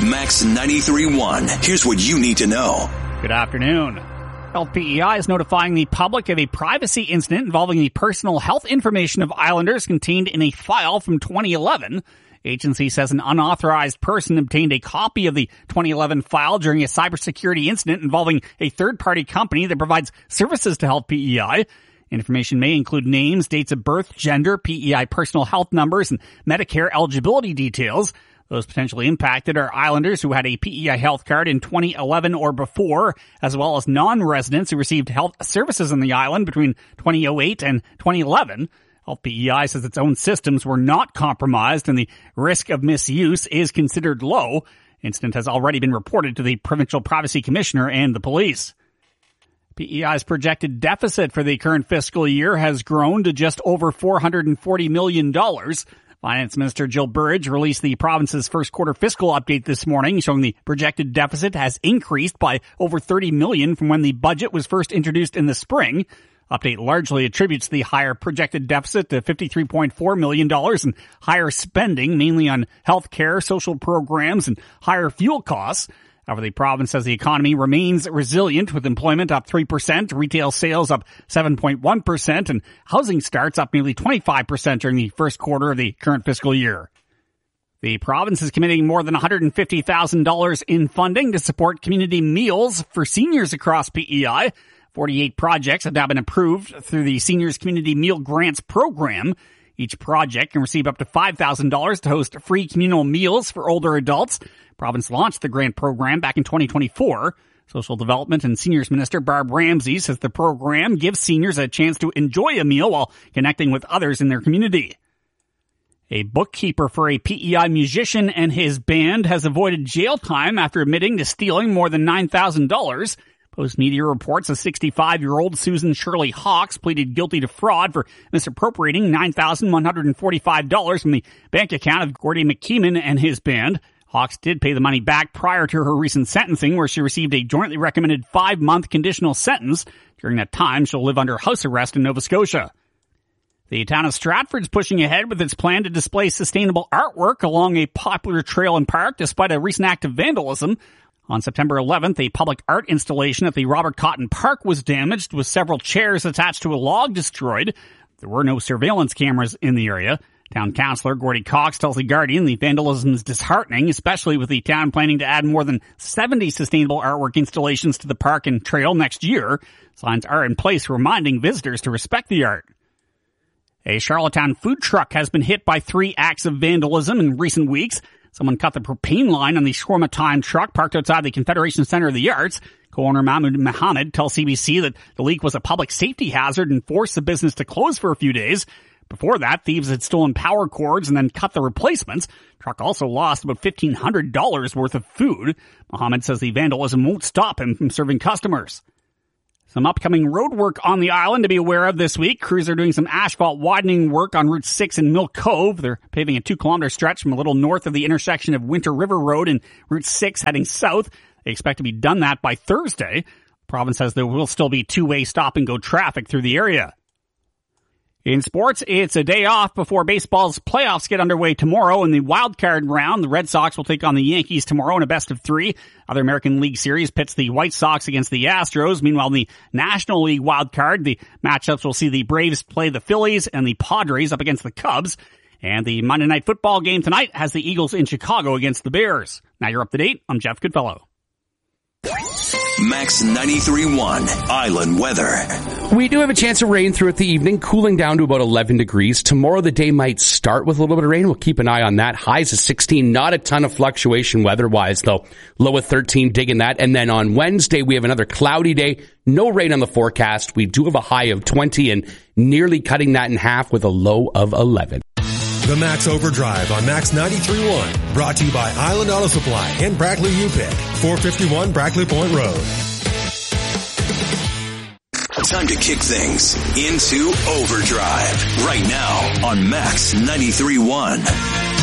Max 93.1. Here's what you need to know. Good afternoon. Health PEI is notifying the public of a privacy incident involving the personal health information of islanders contained in a file from 2011. Agency says an unauthorized person obtained a copy of the 2011 file during a cybersecurity incident involving a third-party company that provides services to Health PEI. Information may include names, dates of birth, gender, PEI personal health numbers, and Medicare eligibility details. Those potentially impacted are islanders who had a PEI health card in 2011 or before, as well as non-residents who received health services on the island between 2008 and 2011. Health PEI says its own systems were not compromised and the risk of misuse is considered low. Incident has already been reported to the Provincial Privacy Commissioner and the police. PEI's projected deficit for the current fiscal year has grown to just over $440 million. Finance Minister Jill Burridge released the province's first quarter fiscal update this morning, showing the projected deficit has increased by over $30 million from when the budget was first introduced in the spring. Update largely attributes the higher projected deficit to $53.4 million and higher spending, mainly on health care, social programs, and higher fuel costs. However, the province says the economy remains resilient, with employment up 3%, retail sales up 7.1%, and housing starts up nearly 25% during the first quarter of the current fiscal year. The province is committing more than $150,000 in funding to support community meals for seniors across PEI. 48 projects have now been approved through the Seniors Community Meal Grants program. Each project can receive up to $5,000 to host free communal meals for older adults. Province launched the grant program back in 2024. Social Development and Seniors Minister Barb Ramsey says the program gives seniors a chance to enjoy a meal while connecting with others in their community. A bookkeeper for a PEI musician and his band has avoided jail time after admitting to stealing more than $9,000. Post-media reports a 65-year-old Susan Shirley Hawks pleaded guilty to fraud for misappropriating $9,145 from the bank account of Gordy McKeeman and his band. Hawks did pay the money back prior to her recent sentencing, where she received a jointly recommended 5-month conditional sentence. During that time, she'll live under house arrest in Nova Scotia. The town of Stratford's pushing ahead with its plan to display sustainable artwork along a popular trail and park despite a recent act of vandalism. On September 11th, a public art installation at the Robert Cotton Park was damaged, with several chairs attached to a log destroyed. There were no surveillance cameras in the area. Town councillor Gordy Cox tells The Guardian the vandalism is disheartening, especially with the town planning to add more than 70 sustainable artwork installations to the park and trail next year. Signs are in place reminding visitors to respect the art. A Charlottetown food truck has been hit by 3 acts of vandalism in recent weeks. Someone cut the propane line on the shawarma time truck parked outside the Confederation Center of the Arts. Co-owner Mahmoud Mohammed tells CBC that the leak was a public safety hazard and forced the business to close for a few days. Before that, thieves had stolen power cords and then cut the replacements. Truck also lost about $1,500 worth of food. Mohammed says the vandalism won't stop him from serving customers. Some upcoming road work on the island to be aware of this week. Crews are doing some asphalt widening work on Route 6 in Mill Cove. They're paving a 2-kilometer stretch from a little north of the intersection of Winter River Road and Route 6 heading south. They expect to be done that by Thursday. The province says there will still be two-way stop-and-go traffic through the area. In sports, it's a day off before baseball's playoffs get underway tomorrow. In the wild card round, the Red Sox will take on the Yankees tomorrow in a best-of-3. Other American League Series pits the White Sox against the Astros. Meanwhile, in the National League wild card, the matchups will see the Braves play the Phillies and the Padres up against the Cubs. And the Monday Night Football game tonight has the Eagles in Chicago against the Bears. Now you're up to date. I'm Jeff Goodfellow. Max 93.1 Island weather. We do have a chance of rain throughout the evening, cooling down to about 11 degrees. Tomorrow the day might start with a little bit of rain. We'll keep an eye on that. Highs of 16, not a ton of fluctuation weather-wise, though. Low of 13, digging that. And then on Wednesday, we have another cloudy day. No rain on the forecast. We do have a high of 20 and nearly cutting that in half with a low of 11. The Max Overdrive on Max 93.1. Brought to you by Island Auto Supply and Brackley UPick. 451 Brackley Point Road. Time to kick things into overdrive right now on Max 93.1.